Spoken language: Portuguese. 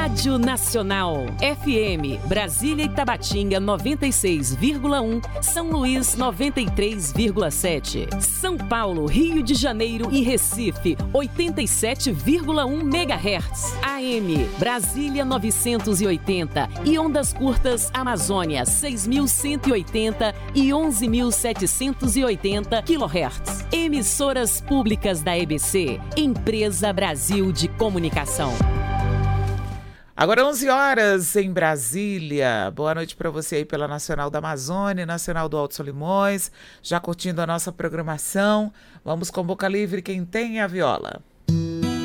Rádio Nacional, FM, Brasília e Tabatinga 96,1, São Luís 93,7, São Paulo, Rio de Janeiro e Recife 87,1 MHz, AM, Brasília 980 e ondas curtas Amazônia 6.180 e 11.780 kHz. Emissoras públicas da EBC, Empresa Brasil de Comunicação. Agora 11 horas em Brasília. Boa noite para você aí pela Nacional da Amazônia, Nacional do Alto Solimões, já curtindo a nossa programação. Vamos com Boca Livre, quem tem a viola.